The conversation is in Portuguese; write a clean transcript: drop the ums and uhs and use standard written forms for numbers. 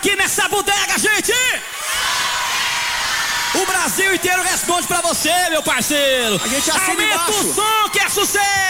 aqui nessa bodega, gente! O Brasil inteiro responde pra você, meu parceiro! A gente assina aumenta embaixo. o som que é sucesso!